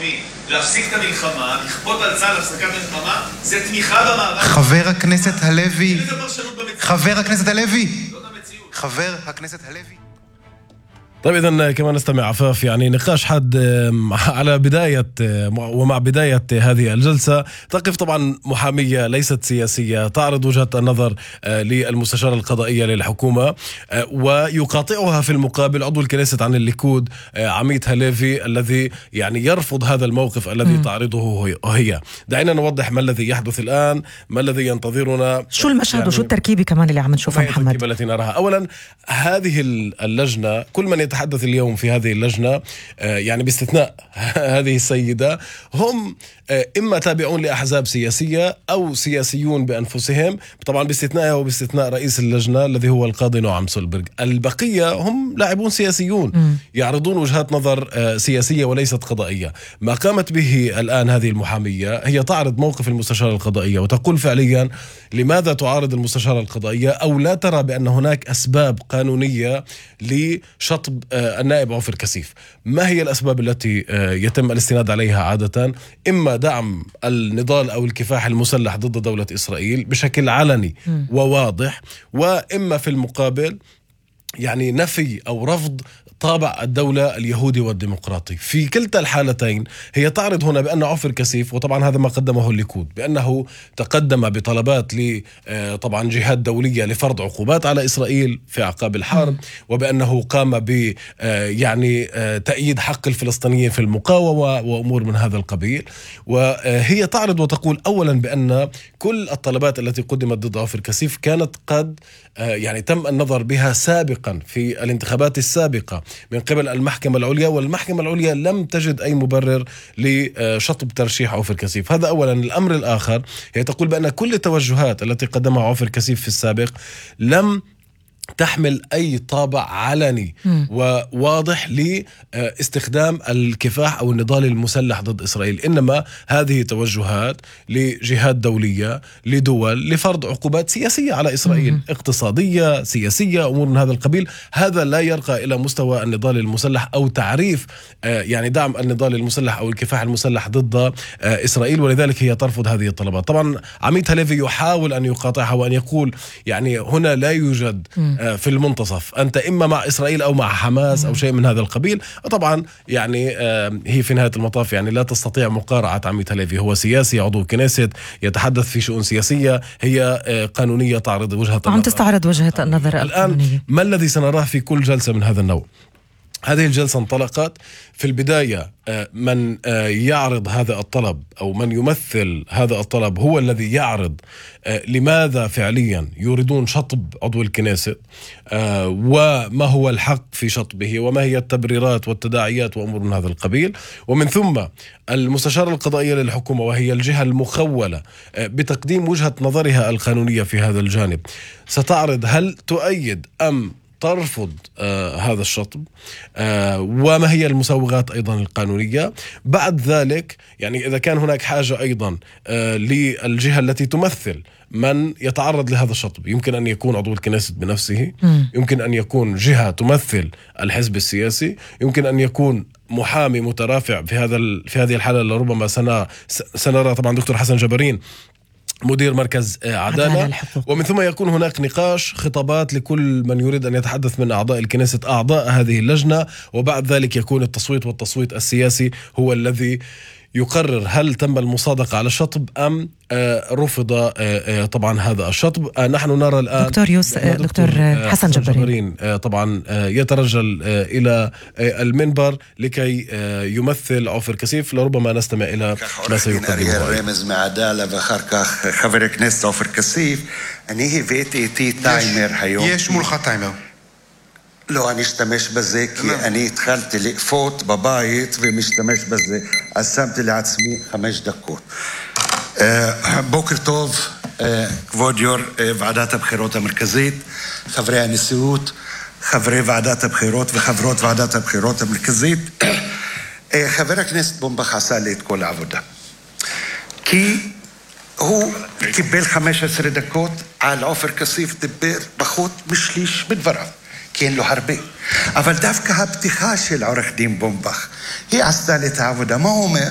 הבינלאומי להפסיק את המלחמה, לכפות על צה"ל הפסקת מלחמה, זה תמיכה במאבק. חבר הכנסת הלוי, איזה פרשנות במציאות? חבר הכנסת הלוי, זאת המציאות. חבר הכנסת הלוי. طيب إذن كما نستمع عفاف يعني نقاش حاد على بداية ومع بداية هذه الجلسة تقف طبعا محامية ليست سياسية تعرض وجهة النظر للمستشارة القضائية للحكومة ويقاطعها في المقابل عضو الكنيسة عن الليكود عميد هليفي الذي يعني يرفض هذا الموقف الذي تعرضه هي. دعينا نوضح ما الذي يحدث الآن، ما الذي ينتظرنا، شو المشهد يعني وشو التركيبة كمان اللي عم نشوفها محمد. التركيبة التي نراها. أولا هذه اللجنة كل من يتحدث اليوم في هذه اللجنة يعني باستثناء هذه السيدة هم إما تابعون لأحزاب سياسية أو سياسيون بأنفسهم، طبعا باستثناء وباستثناء رئيس اللجنة الذي هو القاضي نعم سولبرغ. البقية هم لاعبون سياسيون يعرضون وجهات نظر سياسية وليست قضائية. ما قامت به الآن هذه المحامية هي تعرض موقف المستشارة القضائية وتقول فعليا لماذا تعارض المستشارة القضائية أو لا ترى بأن هناك أسباب قانونية لشطب النائب عوفر كسيف. ما هي الأسباب التي يتم الاستناد عليها عادة؟ إما دعم النضال أو الكفاح المسلح ضد دولة إسرائيل بشكل علني وواضح، وإما في المقابل يعني نفي أو رفض طابع الدولة اليهودي والديمقراطي. في كلتا الحالتين هي تعرض هنا بأن عوفر كسيف، وطبعا هذا ما قدمه الليكود، بأنه تقدم بطلبات طبعا جهات دولية لفرض عقوبات على إسرائيل في أعقاب الحرب، وبأنه قام ب يعني تأييد حق الفلسطينيين في المقاومة وأمور من هذا القبيل. وهي تعرض وتقول أولا بأن كل الطلبات التي قدمت ضد عوفر كسيف كانت قد يعني تم النظر بها سابقا في الانتخابات السابقة من قبل المحكمة العليا، والمحكمة العليا لم تجد أي مبرر لشطب ترشيح عوفر كسيف. هذا أولا. الأمر الآخر هي تقول بأن كل التوجهات التي قدمها عوفر كسيف في السابق لم تحمل أي طابع علني وواضح لاستخدام الكفاح أو النضال المسلح ضد إسرائيل، إنما هذه توجهات لجهات دولية لدول لفرض عقوبات سياسية على إسرائيل، اقتصادية سياسية أمور من هذا القبيل. هذا لا يرقى إلى مستوى النضال المسلح أو تعريف يعني دعم النضال المسلح أو الكفاح المسلح ضد إسرائيل، ولذلك هي ترفض هذه الطلبات. طبعا عميد هليفي يحاول أن يقاطعها وأن يقول يعني هنا لا يوجد في المنتصف، أنت إما مع إسرائيل أو مع حماس أو شيء من هذا القبيل. طبعا يعني هي في نهاية المطاف يعني لا تستطيع مقارعة عميد هليفي، هو سياسي عضو كنيست يتحدث في شؤون سياسية، هي قانونية تعرض وجهة النظر، عم تستعرض وجهة النظر الآن. ما الذي سنراه في كل جلسة من هذا النوع؟ هذه الجلسة انطلقت في البداية من يعرض هذا الطلب أو من يمثل هذا الطلب هو الذي يعرض لماذا فعليا يريدون شطب عضو الكنيسة وما هو الحق في شطبه وما هي التبريرات والتداعيات وأمور من هذا القبيل. ومن ثم المستشارة القضائية للحكومة وهي الجهة المخولة بتقديم وجهة نظرها القانونية في هذا الجانب ستعرض هل تؤيد أم ترفض هذا الشطب وما هي المسوغات أيضا القانونية. بعد ذلك يعني إذا كان هناك حاجة أيضا للجهة التي تمثل من يتعرض لهذا الشطب، يمكن أن يكون عضو الكنيسة بنفسه، يمكن أن يكون جهة تمثل الحزب السياسي، يمكن أن يكون محامي مترافع في هذه الحالة. لربما سنرى طبعا دكتور حسن جبرين مدير مركز عدالة، ومن ثم يكون هناك نقاش خطابات لكل من يريد أن يتحدث من أعضاء الكنيسة أعضاء هذه اللجنة، وبعد ذلك يكون والتصويت السياسي هو الذي يقرر هل تم المصادقة على الشطب أم رفض طبعا هذا الشطب. نحن نرى الآن دكتور حسن جبرين طبعا يترجل إلى المنبر لكي يمثل عوفر كسيف. لربما نستمع إلى ما سيقدمه. رمز معدالة ואחר כך חבר הכנסת עופר כסיף. אני הבאתי איתי טיימר היום. יש מולך טיימר. לא, אני אשתמש בזה כי אני התחלתי לאפות בבית ומשתמש בזה, אז שמתי לעצמי 5 דקות. בוקר טוב, כבוד יו"ר ועדת הבחירות המרכזית, חברי הנשיאות, חברי ועדת הבחירות וחברות ועדת הבחירות המרכזית. חבר הכנסת בומבך עשה לי את כל העבודה. כי הוא קיבל 15 דקות, על עופר כסיף דיבר פחות משליש בדבריו. כי אין לו הרבה. אבל דווקא הפתיחה של עורך דין בומבך, היא עשתה לי את העבודה. מה הוא אומר?